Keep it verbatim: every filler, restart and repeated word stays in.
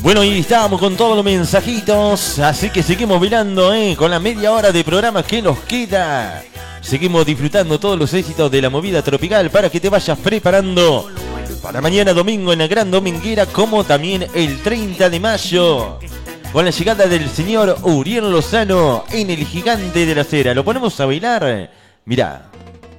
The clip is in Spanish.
Bueno, y estábamos con todos los mensajitos, así que seguimos velando, ¿eh? Con la media hora de programa que nos queda. Seguimos disfrutando todos los éxitos de la movida tropical para que te vayas preparando para mañana domingo en la Gran Dominguera, como también el treinta de mayo, con la llegada del señor Uriel Lozano en el Gigante de la Acera. ¿Lo ponemos a bailar? Mirá.